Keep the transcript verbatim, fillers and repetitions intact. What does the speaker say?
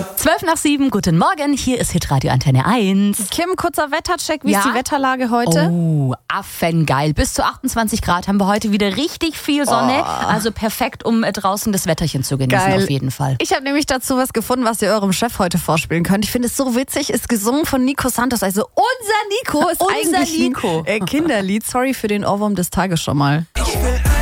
zwölf nach sieben, guten Morgen, hier ist Hitradio Antenne eins. Kim, kurzer Wettercheck, wie Ja? ist die Wetterlage heute? Oh, affengeil. Bis zu achtundzwanzig Grad haben wir heute wieder richtig viel Sonne. Oh. Also perfekt, um äh, draußen das Wetterchen zu genießen, Geil. auf jeden Fall. Ich habe nämlich dazu was gefunden, was ihr eurem Chef heute vorspielen könnt. Ich finde es so witzig, ist gesungen von Nico Santos. Also unser Nico ist Unser eigentlich Nico. ein äh, Kinderlied. Sorry für den Ohrwurm des Tages schon mal. Ich will